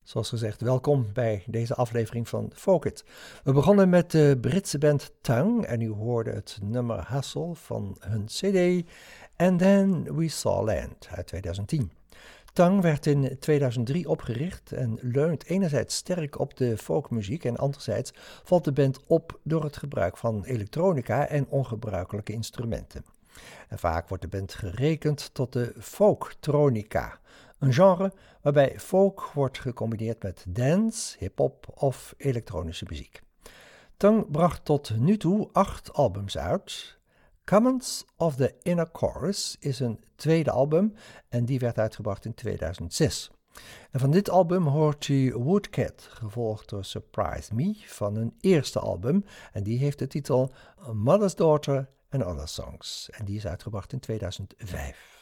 Zoals gezegd, welkom bij deze aflevering van Folk It. We begonnen met de Britse band Tongue en u hoorde het nummer Hustle van hun CD And Then We Saw Land uit 2010. Tongue werd in 2003 opgericht en leunt enerzijds sterk op de folkmuziek en anderzijds valt de band op door het gebruik van elektronica en ongebruikelijke instrumenten. En vaak wordt de band gerekend tot de folktronica, een genre waarbij folk wordt gecombineerd met dance, hip-hop of elektronische muziek. Tongue bracht tot nu toe 8 albums uit. Comments of the Inner Chorus is een tweede album en die werd uitgebracht in 2006. En van dit album hoort u Woodcat, gevolgd door Surprise Me van hun eerste album en die heeft de titel Mother's Daughter and Other Songs en die is uitgebracht in 2005.